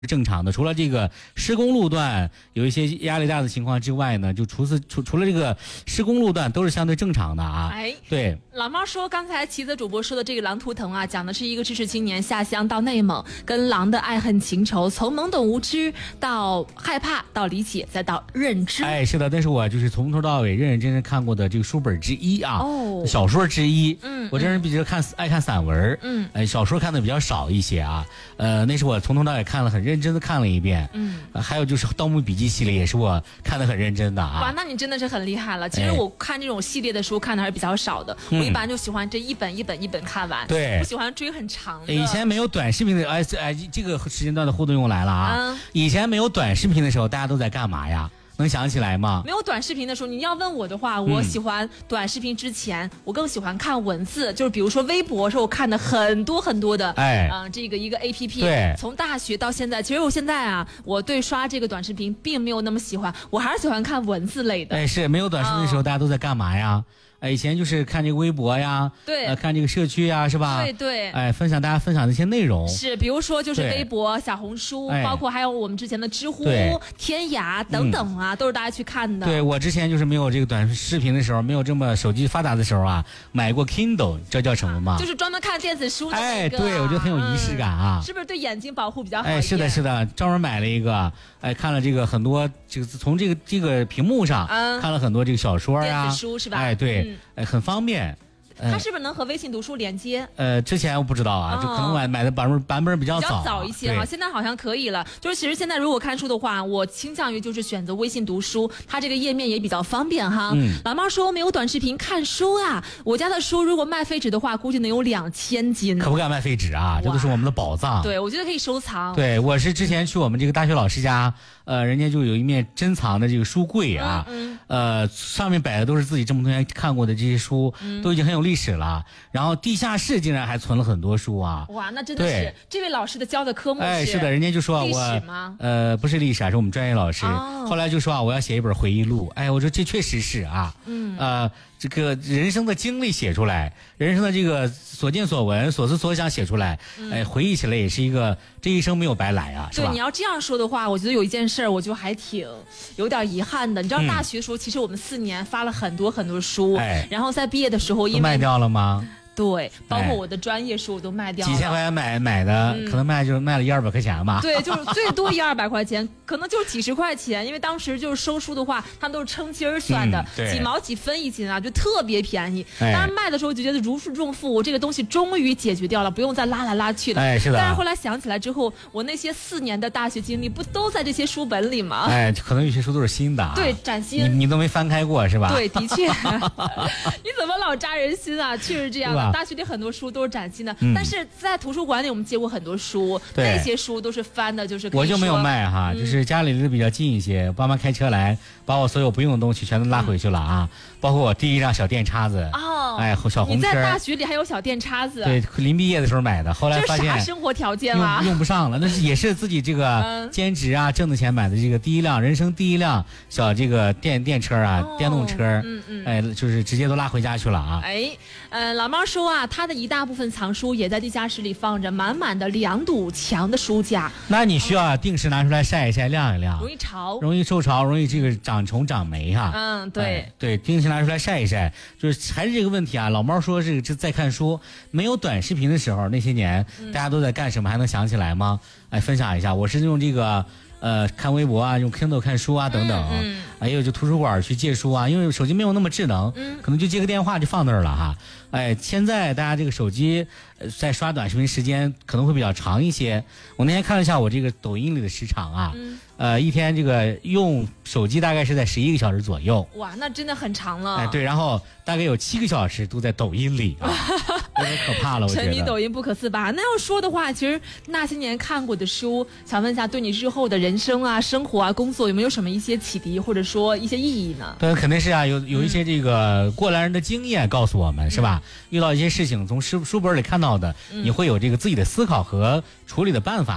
正常的，除了这个施工路段有一些压力大的情况之外呢，就除了这个施工路段都是相对正常的啊。 哎， 对， 老猫说，刚才齐泽主播说的这个狼图腾啊，讲的是一个知识青年下乡到内蒙，跟狼的爱恨情仇，从懵懂无知到害怕，到理解，再到认知。 哎，是的，那是我就是从头到尾认认真真看过的这个书本之一啊，小说之一。我这人比较爱看散文，小说看的比较少一些啊。那是我从头到尾看了很认真的看了一遍。还有就是《盗墓笔记》系列也是我看的很认真的啊。 哇，那你真的是很厉害了。其实我看这种系列的书看的还是比较少的，我一般就喜欢这一本一本看完。 对， 不喜欢追很长的。 以前没有短视频的，这个时间段的互动又来了啊。以前没有短视频的时候，大家都在干嘛呀？能想起来吗？ 没有短视频的时候，你要问我的话，我喜欢短视频之前，我更喜欢看文字，就是比如说微博，是我看的很多很多的，这个一个 APP。 对， 从大学到现在，其实我现在啊，我对刷这个短视频并没有那么喜欢，我还是喜欢看文字类的。 是没有短视频的时候，大家都在干嘛呀？以前就是看这个微博呀， 对， 看这个社区呀，是吧？ 对， 大家分享的一些内容是，比如说就是微博、小红书，包括还有我们之前的知乎、天涯等等啊，都是大家去看的。 对，我之前就是没有这个短视频的时候，没有这么手机发达的时候啊，买过 Kindle， 这叫什么吗？ 就是专门看电子书的那个。 对，我觉得很有仪式感啊。 是不是对眼睛保护比较好一点？ 是的，专门买了一个，看了这个很多，这个从这个屏幕上看了很多这个小说啊， 电子书是吧？ 对，很方便。 它是不是能和微信读书连接？ 之前我不知道啊，就可能买的版本比较早一些哈，现在好像可以了。就是其实现在如果看书的话，我倾向于就是选择微信读书，它这个页面也比较方便哈。老猫说没有短视频看书啊，我家的书如果卖废纸的话，估计能有2000斤。 可不敢卖废纸啊，这都是我们的宝藏。 对，我觉得可以收藏。 对，我是之前去我们这个大学老师家，人家就有一面珍藏的这个书柜啊，上面摆的都是自己这么多年看过的这些书，都已经很有历史了。然后地下室竟然还存了很多书啊！ 哇，那真的是这位老师的教的科目是的，人家就说历史吗？ 不是历史，是我们专业老师。后来就说我要写一本回忆录。我说这确实是啊，这个人生的经历写出来，人生的这个所见所闻、所思所想写出来，回忆起来也是一个这一生没有白来啊，是吧？ 对，你要这样说的话，我觉得有一件事我就还挺有点遗憾的。你知道大学时候，其实我们4年发了很多很多书，然后在毕业的时候因为卖掉了吗？ 对，包括我的专业书我都卖掉了， 几千块钱买的，可能卖了100-200块钱吧。 对，就是最多100-200块钱，可能就是几十块钱，因为当时就是收书的话，他们都是称斤算的，几毛几分一斤啊，就特别便宜。当然卖的时候就觉得如释重负，我这个东西终于解决掉了，不用再拉来拉去了。 是的。 但是后来想起来之后，我那些4年的大学经历不都在这些书本里吗？ 可能有些书都是新的。 对，崭新。 你都没翻开过是吧？ 对，的确。你怎么老扎人心啊？确实这样的。大学里很多书都是崭新的，但是在图书馆里我们借过很多书，那些书都是翻的，就是我就没有卖哈，就是家里离得比较近一些，爸妈开车来把我所有不用的东西全都拉回去了啊，包括我第一辆小电叉子小红车。 你在大学里还有小电叉子？ 对，临毕业的时候买的，后来发现这啥生活条件了？ 用不上了，那也是自己这个兼职啊挣的钱买的这个人生第一辆小这个电车啊，电动车，就是直接都拉回家去了啊。 老猫说啊，他的一大部分藏书也在地下室里放着，满满的2堵墙的书架。 那你需要定时拿出来晒一晒、晾一晾，容易受潮，容易这个长虫长霉哈。对，定时拿出来晒一晒，就是还是这个问题啊。老猫说这在看书，没有短视频的时候，那些年大家都在干什么？还能想起来吗？分享一下，我是用这个。看微博啊，用 Kindle 看书啊等等，还有就图书馆去借书啊，因为手机没有那么智能，可能就接个电话就放那儿了哈。现在大家这个手机在刷短视频时间可能会比较长一些。我那天看了一下我这个抖音里的时长啊，一天这个用手机大概是在11个小时左右。 哇，那真的很长了。 对，然后大概有7个小时都在抖音里啊，有点可怕了，我觉得。 沉迷抖音不可自拔。那要说的话，其实那些年看过的书，想问一下，对你日后的人生啊、生活啊、工作有没有什么一些启迪，或者说一些意义呢？ 对，肯定是啊，有一些这个过来人的经验告诉我们，是吧？遇到一些事情从书本里看到的，你会有这个自己的思考和处理的办法的。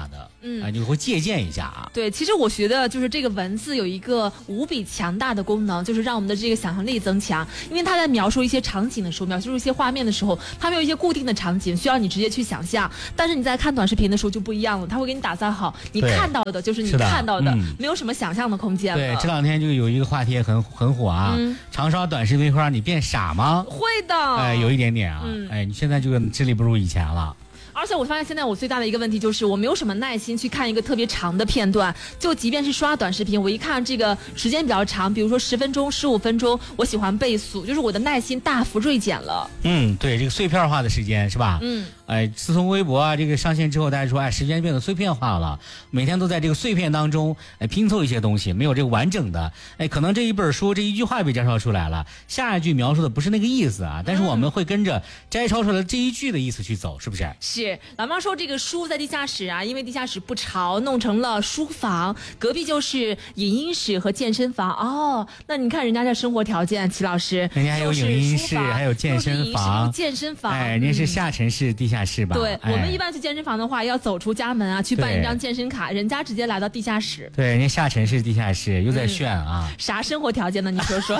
你会借鉴一下啊。 对，其实我觉得就是这个文字有一个无比强大的功能，就是让我们的这个想象力增强。因为它在描述一些场景的时候，描述一些画面的时候，它没有一些固定的场景需要你直接去想象。但是你在看短视频的时候就不一样了，它会给你打造好，你看到的就是你看到的，没有什么想象的空间了。 对，这两天就有一个话题也很火啊，长刷短视频会让你变傻吗？ 会的， 有一点点啊，你现在这个智力不如以前了。 而且我发现现在我最大的一个问题就是我没有什么耐心去看一个特别长的片段，就即便是刷短视频，我一看这个时间比较长，比如说10分钟、15分钟，我喜欢倍速，就是我的耐心大幅锐减了。 对，这个碎片化的时间是吧？自从微博啊这个上线之后，大家说时间变得碎片化了，每天都在这个碎片当中拼凑一些东西，没有这个完整的。可能这一本书这一句话被摘抄出来了，下一句描述的不是那个意思啊，但是我们会跟着摘抄出来的这一句的意思去走，是不是？ 是。老妈说这个书在地下室啊，因为地下室不潮，弄成了书房，隔壁就是影音室和健身房。哦，那你看人家这生活条件，齐老师， 人家还有影音室，还有健身房，人家是下沉式地下室吧？ 对，我们一般去健身房的话，要走出家门啊，去办一张健身卡，人家直接来到地下室。 对，人家下沉式地下室又在炫啊！ 啥生活条件呢？你说说。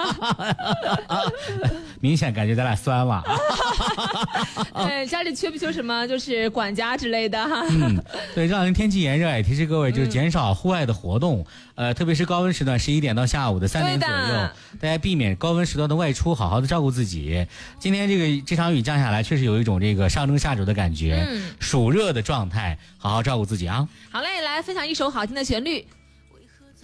明显感觉咱俩酸了。 家里缺不缺什么？就是管家之类的哈。 对，这两天天气炎热，也提示各位就是减少户外的活动，特别是高温时段，11点到下午的3点左右，大家避免高温时段的外出，好好的照顾自己。今天这场雨降下来，确实有一种这个上蒸下煮的感觉，暑热的状态，好好照顾自己啊。 好嘞，来分享一首好听的旋律。